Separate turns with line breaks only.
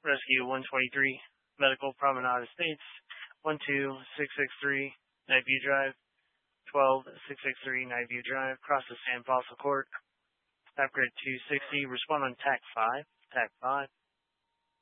Rescue 123, Medical Promenade Estates, 12663, Nightview Drive, 12663, Nightview Drive, cross the San Fossil Court. Upgrade 260, respond on TAC 5, TAC 5.